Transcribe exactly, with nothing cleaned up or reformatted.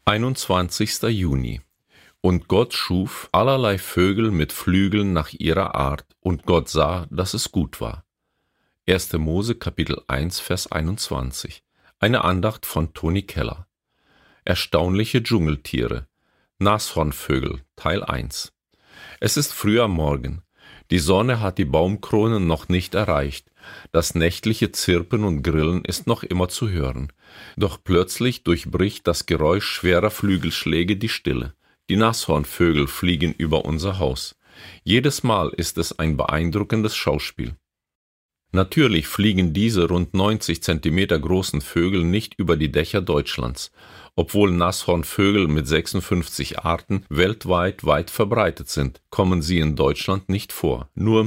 einundzwanzigster Juni. Und Gott schuf allerlei Vögel mit Flügeln nach ihrer Art, und Gott sah, dass es gut war. erster Mose Kapitel eins Vers einundzwanzig. Eine Andacht von Toni Keller. Erstaunliche Dschungeltiere. Nashornvögel Teil eins. Es ist früh am Morgen. Die Sonne hat die Baumkronen noch nicht erreicht. Das nächtliche Zirpen und Grillen ist noch immer zu hören. Doch plötzlich durchbricht das Geräusch schwerer Flügelschläge die Stille. Die Nashornvögel fliegen über unser Haus. Jedes Mal ist es ein beeindruckendes Schauspiel. Natürlich fliegen diese rund neunzig Zentimeter großen Vögel nicht über die Dächer Deutschlands, obwohl Nashornvögel mit sechsundfünfzig Arten weltweit weit verbreitet sind, kommen sie in Deutschland nicht vor, nur